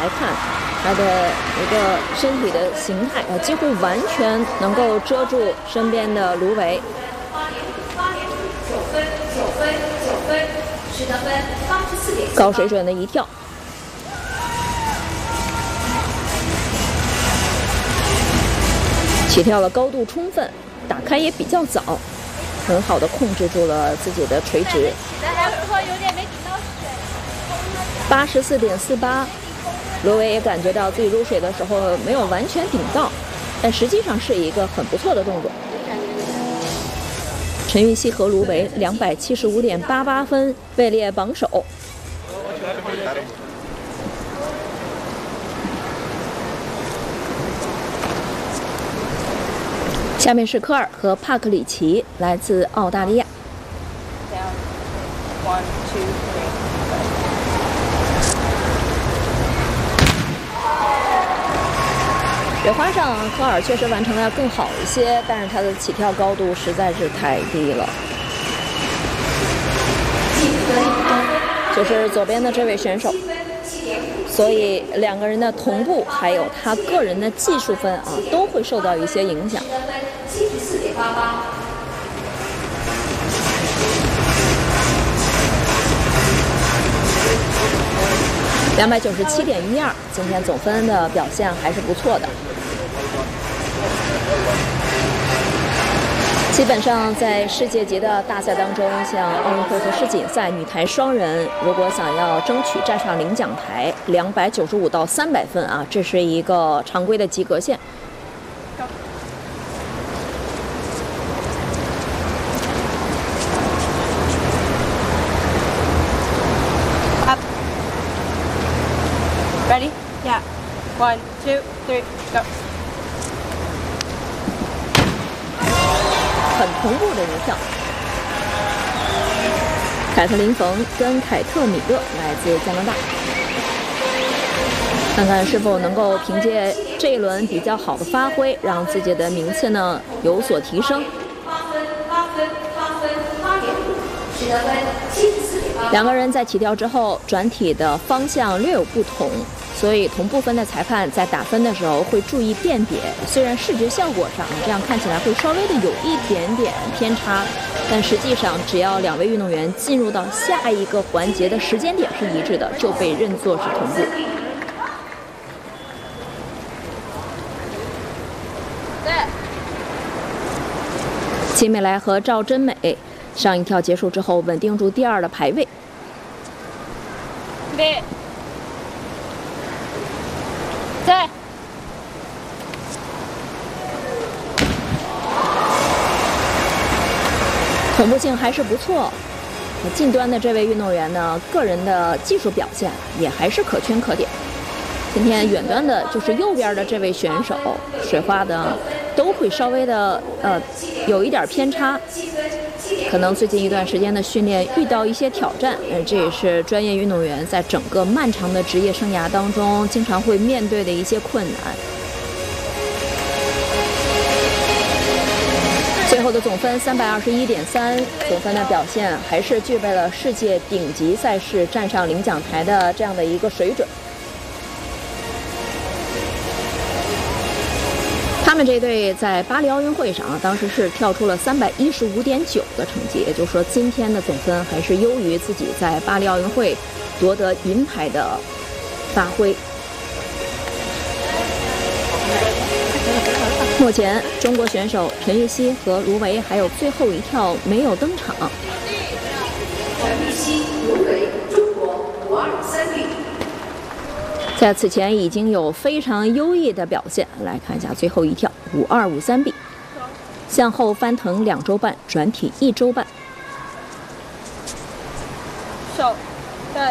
来看，他的一个身体的形态几乎完全能够遮住身边的芦苇。高水准的一跳。起跳的高度充分，打开也比较早，很好的控制住了自己的垂直。84.48，罗维也感觉到自己入水的时候没有完全顶到，但实际上是一个很不错的动作。陈芋汐和卢维275.88分位列榜首。下面是科尔和帕克里奇，来自澳大利亚。雪花上，科尔确实完成的要更好一些，但是他的起跳高度实在是太低了。就是左边的这位选手，所以两个人的同步还有他个人的技术分都会受到一些影响。297.12，今天总分的表现还是不错的。基本上在世界级的大赛当中，像奥运会和世锦赛，女台双人如果想要争取站上领奖台，295到300分这是一个常规的及格线。 Ready? Yeah. 1, 2, 3, go. 很同步的一跳。凯特琳·冯跟凯特·米勒来自加拿大，看看是否能够凭借这一轮比较好的发挥，让自己的名次呢有所提升。两个人在起跳之后，转体的方向略有不同，所以同步分的裁判在打分的时候会注意辨别。虽然视觉效果上这样看起来会稍微的有一点点偏差，但实际上只要两位运动员进入到下一个环节的时间点是一致的，就被认作是同步。秦美来和赵真美上一跳结束之后，稳定住第2的排位。 在。 同步性还是不错。近端的这位运动员呢，个人的技术表现也还是可圈可点。今天远端的就是右边的这位选手，水花的都会稍微的有一点偏差。可能最近一段时间的训练遇到一些挑战，这也是专业运动员在整个漫长的职业生涯当中经常会面对的一些困难。最后的总分321.3，总分的表现还是具备了世界顶级赛事站上领奖台的这样的一个水准。他们这队在巴黎奥运会上当时是跳出了315.9的成绩，也就是说今天的总分还是优于自己在巴黎奥运会夺得银牌的发挥。目前中国选手陈芋汐和卢维还有最后一跳没有登场。 陈芋汐、卢维，中国523比。 在此前已经有非常优异的表现，来看一下最后一跳5253比，向后翻腾2周半，转体1周半。 手，对，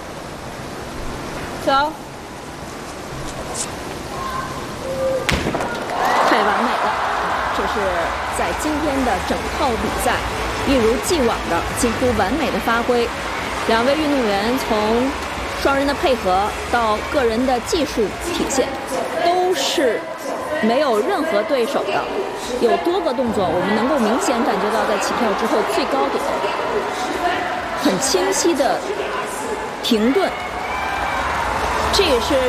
走。 太完美了！这是在今天的整套比赛一如既往的几乎完美的发挥。两位运动员从双人的配合到个人的技术体现，都是没有任何对手的。有多个动作，我们能够明显感觉到在起跳之后最高点很清晰的停顿，这也是